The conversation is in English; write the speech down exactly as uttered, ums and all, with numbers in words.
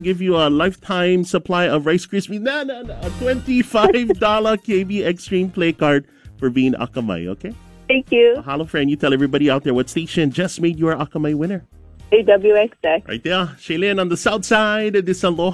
Give you a lifetime supply of Rice Krispies. Na, na, na, a twenty-five dollars K B Extreme Play card for being Akamai, okay? Thank you. Mahalo, friend. You tell everybody out there what station just made you our Akamai winner. A W X X. Right there. Shaylin on the south side. This is Aloha.